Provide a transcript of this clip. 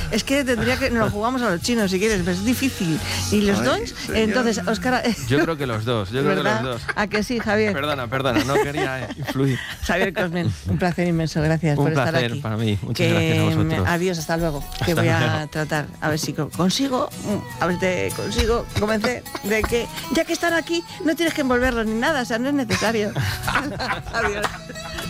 Es que nos lo jugamos a los chinos, si quieres, pero es difícil. ¿Y los dons? Entonces, Óscar... Yo creo que los dos, ¿A que sí, Javier? Perdona, no quería influir. Javier Cosmen, un placer inmenso, gracias por estar aquí. Un placer para mí, muchas gracias a vosotros. Adiós, hasta luego, que voy a tratar, a ver si consigo convencer de que, ya que están aquí, no tienes que envolverlos ni nada, o sea, no es necesario. Adiós.